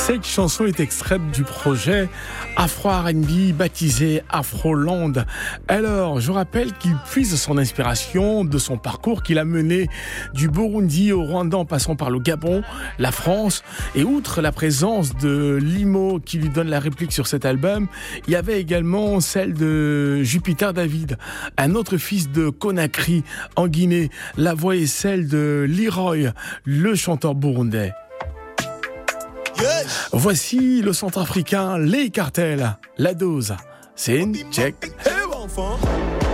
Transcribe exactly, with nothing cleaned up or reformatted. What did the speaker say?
Cette chanson est extraite du projet Afro R and B baptisé Afroland. Alors, je rappelle qu'il puise son inspiration de son parcours qu'il a mené du Burundi au Rwanda en passant par le Gabon, la France. Et outre la présence de Limo qui lui donne la réplique sur cet album, il y avait également celle de Jupiter David, un autre fils de Conakry en Guinée. La voix est celle de Leroy, le chanteur burundais. Yes. Voici le centrafricain Les Cartels. La dose, c'est une check. Hey, enfant.